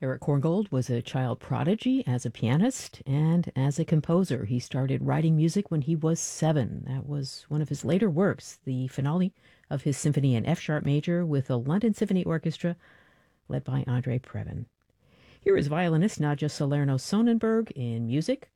Eric Korngold was a child prodigy as a pianist and as a composer. He started writing music when he was 7. That was one of his later works, the finale of his symphony in F sharp major with the London Symphony Orchestra, led by Andre Previn. Here is violinist Nadja Salerno Sonnenberg in music